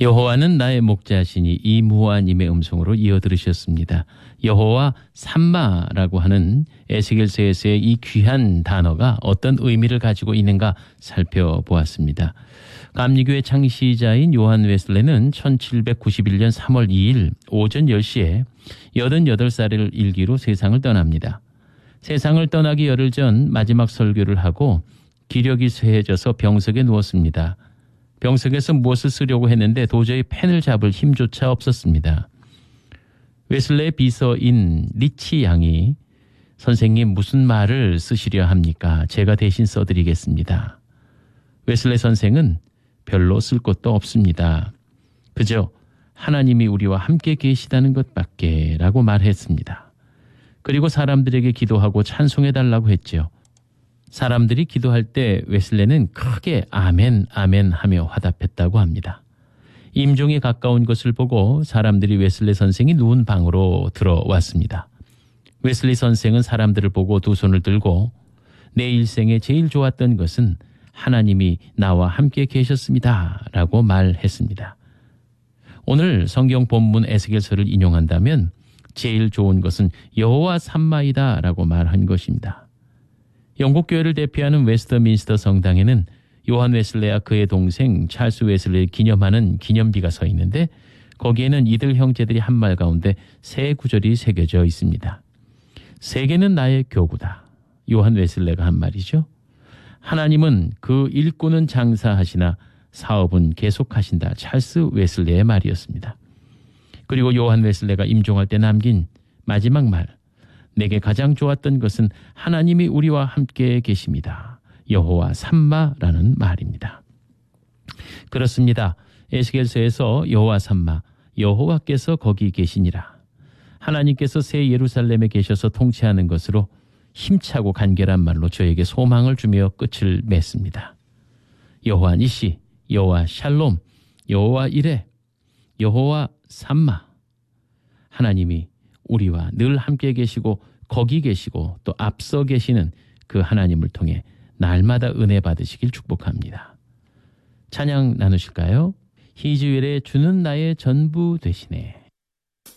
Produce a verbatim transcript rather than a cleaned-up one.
여호와는 나의 목자시니 이 무호와님의 음성으로 이어 들으셨습니다. 여호와 삼마라고 하는 에스겔서에서의 이 귀한 단어가 어떤 의미를 가지고 있는가 살펴보았습니다. 감리교의 창시자인 요한 웨슬레는 천칠백구십일 년 삼월 이일 오전 열 시에 여든여덟 살을 일기로 세상을 떠납니다. 세상을 떠나기 열흘 전 마지막 설교를 하고 기력이 쇠해져서 병석에 누웠습니다. 병석에서 무엇을 쓰려고 했는데 도저히 펜을 잡을 힘조차 없었습니다. 웨슬레의 비서인 리치 양이 선생님 무슨 말을 쓰시려 합니까? 제가 대신 써드리겠습니다. 웨슬레 선생은 별로 쓸 것도 없습니다. 그저 하나님이 우리와 함께 계시다는 것밖에 라고 말했습니다. 그리고 사람들에게 기도하고 찬송해달라고 했죠. 사람들이 기도할 때 웨슬레는 크게 아멘 아멘 하며 화답했다고 합니다. 임종이 가까운 것을 보고 사람들이 웨슬레 선생이 누운 방으로 들어왔습니다. 웨슬리 선생은 사람들을 보고 두 손을 들고 내 일생에 제일 좋았던 것은 하나님이 나와 함께 계셨습니다 라고 말했습니다. 오늘 성경 본문 에스겔서를 인용한다면 제일 좋은 것은 여호와 삼마이다 라고 말한 것입니다. 영국 교회를 대표하는 웨스터민스터 성당에는 요한 웨슬레와 그의 동생 찰스 웨슬레를 기념하는 기념비가 서 있는데 거기에는 이들 형제들이 한 말 가운데 세 구절이 새겨져 있습니다. 세계는 나의 교구다. 요한 웨슬레가 한 말이죠. 하나님은 그 일꾼은 장사하시나 사업은 계속하신다. 찰스 웨슬레의 말이었습니다. 그리고 요한 웨슬레가 임종할 때 남긴 마지막 말. 내게 가장 좋았던 것은 하나님이 우리와 함께 계십니다. 여호와 삼마라는 말입니다. 그렇습니다. 에스겔서에서 여호와 삼마, 여호와께서 거기 계시니라. 하나님께서 새 예루살렘에 계셔서 통치하는 것으로 힘차고 간결한 말로 저에게 소망을 주며 끝을 맺습니다. 여호와 니시, 여호와 샬롬, 여호와 이레, 여호와 삼마. 하나님이 우리와 늘 함께 계시고 거기 계시고 또 앞서 계시는 그 하나님을 통해 날마다 은혜 받으시길 축복합니다. 찬양 나누실까요? 희즈웰의 주는 나의 전부 되시네.